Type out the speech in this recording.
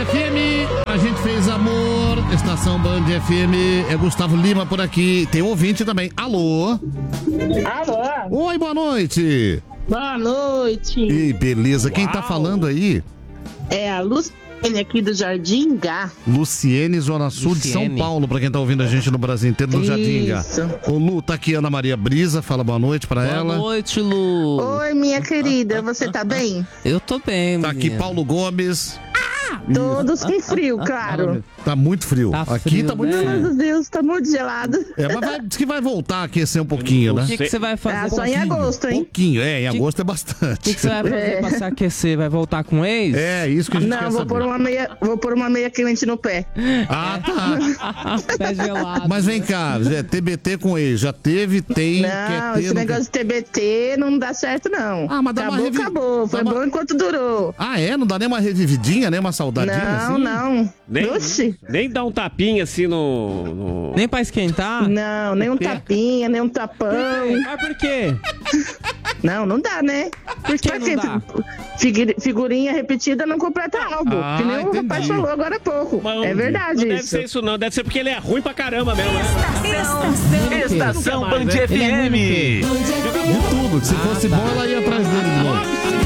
FM, a gente fez amor, estação Band FM, é Gustavo Lima por aqui, tem ouvinte também, alô? Alô? Oi, boa noite. Boa noite. Ih, beleza, quem tá falando aí? É a Luciene aqui do Jardim Gá. Luciene, Zona Sul de São Paulo, pra quem tá ouvindo a gente no Brasil inteiro, no Jardim Gá. Ô Lu, tá aqui Ana Maria Brisa, fala boa noite pra ela. Boa noite, Lu. Oi, minha querida, você tá bem? Eu tô bem, Tá aqui Paulo Gomes. Todos com frio, claro. Tá muito frio. Tá Aqui frio, tá muito né? frio. Meu Deus, tá muito gelado. Mas diz que vai voltar a aquecer um pouquinho, né? O que você vai fazer? Só em agosto, hein? Pouquinho, em agosto é O bastante. que você vai fazer pra se aquecer? Vai voltar com o ex? É, isso que a gente quer Não, saber. vou pôr uma meia quente no pé. Ah, tá. Pé gelado. Mas vem cá, TBT com ex, já teve, tem, quer Não, ter... esse negócio de TBT não dá certo, não. Ah, mas dá uma acabou. Foi bom enquanto durou. Ah, é? Não dá nem uma revividinha, nem uma saudadinha assim? Não. Oxi. Nem dá um tapinha assim no... Nem pra esquentar? Não, nem um tapinha, nem um tapão. Mas por quê? Não dá, né? Por que não dá? Figurinha repetida não completa álbum. Ah, que nem o entendi. rapaz falou agora há pouco. Mas É verdade não deve isso. ser isso não, deve ser porque ele é ruim pra caramba mesmo, né? Estação Band Ele é ruim no quê? FM. De tudo, que se fosse bom ela ia atrás dele de novo.